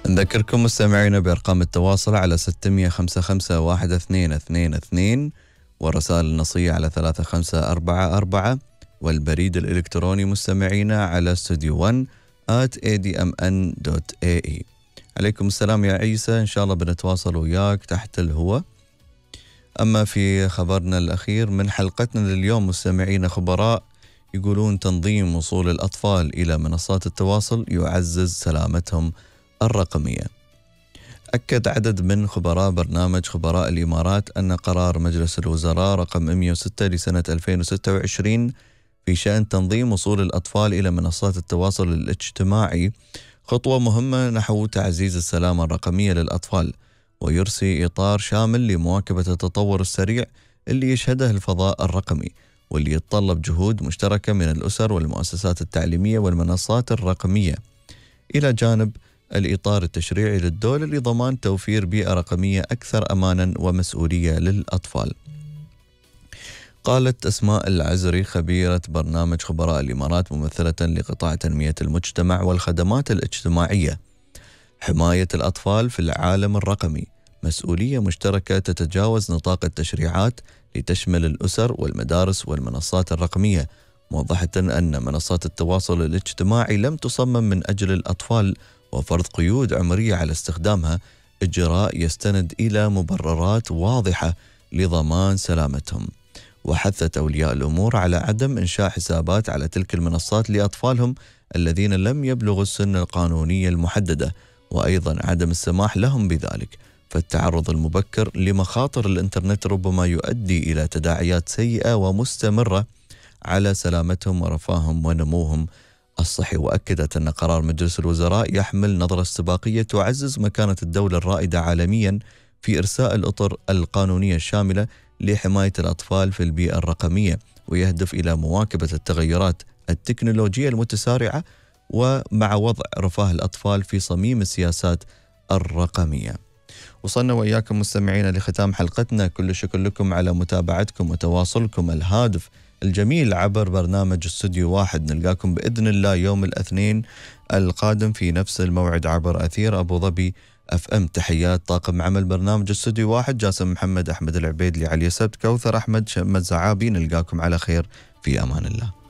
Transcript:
نذكركم مستمعينا بأرقام التواصل على 655 والرسائل النصية على 3544 والبريد الإلكتروني مستمعينا على studio1@admn.ae. عليكم السلام يا عيسى، إن شاء الله بنتواصل وياك تحت الهواء. أما في خبرنا الأخير من حلقتنا لليوم مستمعينا، خبراء يقولون تنظيم وصول الأطفال إلى منصات التواصل يعزز سلامتهم الرقمية. أكد عدد من خبراء برنامج خبراء الإمارات أن قرار مجلس الوزراء رقم 106 لسنة 2026 في شأن تنظيم وصول الأطفال إلى منصات التواصل الاجتماعي خطوة مهمة نحو تعزيز السلامة الرقمية للأطفال، ويرسي إطار شامل لمواكبة التطور السريع اللي يشهده الفضاء الرقمي، واللي يتطلب جهود مشتركة من الأسر والمؤسسات التعليمية والمنصات الرقمية، إلى جانب الإطار التشريعي للدولة لضمان توفير بيئة رقمية أكثر أمانا ومسؤولية للأطفال. قالت أسماء العزري خبيرة برنامج خبراء الإمارات ممثلة لقطاع تنمية المجتمع والخدمات الاجتماعية: حماية الأطفال في العالم الرقمي مسؤولية مشتركة تتجاوز نطاق التشريعات لتشمل الأسر والمدارس والمنصات الرقمية، موضحة أن منصات التواصل الاجتماعي لم تصمم من أجل الأطفال وفرض قيود عمرية على استخدامها، إجراء يستند إلى مبررات واضحة لضمان سلامتهم. وحثت أولياء الأمور على عدم إنشاء حسابات على تلك المنصات لأطفالهم الذين لم يبلغوا السن القانونية المحددة، وأيضا عدم السماح لهم بذلك، فالتعرض المبكر لمخاطر الإنترنت ربما يؤدي إلى تداعيات سيئة ومستمرة على سلامتهم ورفاههم ونموهم الصحي. وأكدت أن قرار مجلس الوزراء يحمل نظرة استباقية تعزز مكانة الدولة الرائدة عالميا في إرساء الأطر القانونية الشاملة لحماية الأطفال في البيئة الرقمية، ويهدف إلى مواكبة التغيرات التكنولوجية المتسارعة ومع وضع رفاه الأطفال في صميم السياسات الرقمية. وصلنا وإياكم مستمعين لختام حلقتنا، كل شكر لكم على متابعتكم وتواصلكم الهادف الجميل عبر برنامج استوديو واحد. نلقاكم بإذن الله يوم الاثنين القادم في نفس الموعد عبر أثير أبو ظبي FM. تحيات طاقم عمل برنامج استوديو واحد: جاسم محمد، أحمد العبيد، علي سبت، كوثر أحمد، شمد زعابي. نلقاكم على خير، في أمان الله.